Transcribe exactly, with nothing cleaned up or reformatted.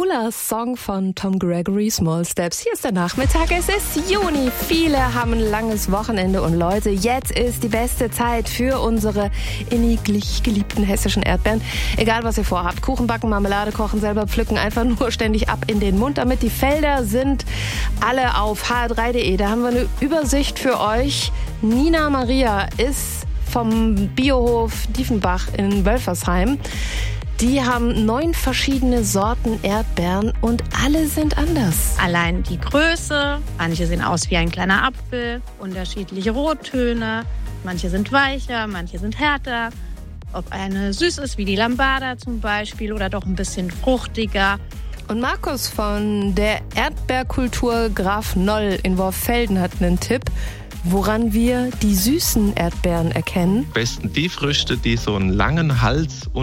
Cooler Song von Tom Gregory, Small Steps. Hier ist der Nachmittag, es ist Juni. Viele haben ein langes Wochenende und Leute, jetzt ist die beste Zeit für unsere inniglich geliebten hessischen Erdbeeren. Egal, was ihr vorhabt, Kuchen backen, Marmelade kochen, selber pflücken, einfach nur ständig ab in den Mund damit. Die Felder sind alle auf h r drei punkt de. Da haben wir eine Übersicht für euch. Nina Maria ist vom Biohof Diefenbach in Wölfersheim. Die haben neun verschiedene Sorten Erdbeeren und alle sind anders. Allein die Größe, manche sehen aus wie ein kleiner Apfel, unterschiedliche Rottöne, manche sind weicher, manche sind härter. Ob eine süß ist wie die Lambada zum Beispiel oder doch ein bisschen fruchtiger. Und Markus von der Erdbeerkultur Graf Noll in Worfelden hat einen Tipp, woran wir die süßen Erdbeeren erkennen. Am besten die Früchte, die so einen langen Hals und